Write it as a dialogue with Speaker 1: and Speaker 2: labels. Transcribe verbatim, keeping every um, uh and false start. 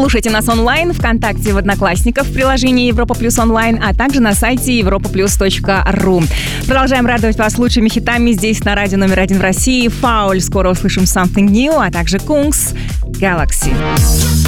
Speaker 1: Слушайте нас онлайн, ВКонтакте, в Одноклассниках, в приложении Европа Плюс онлайн, а также на сайте европа плюс точка ру. Продолжаем радовать вас лучшими хитами здесь на радио номер один в России. Фауль, скоро услышим Something New, а также Kungs, Galaxy.